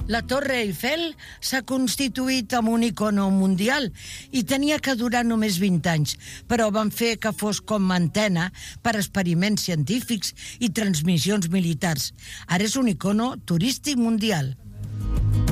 La Torre Eiffel s'ha constituït amb un icono mundial i tenia que durar només 20 anys, però van fer que fos com antena per experiments científics i transmissions militars. Ara és un icono turístic mundial.